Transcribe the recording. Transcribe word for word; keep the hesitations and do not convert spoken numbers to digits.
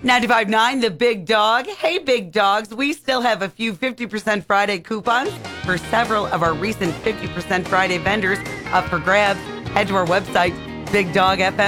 ninety-five point nine, The Big Dog. Hey, Big Dogs, we still have a few fifty percent Friday coupons for several of our recent fifty percent Friday vendors up for grabs. Head to our website, Big Dog F M.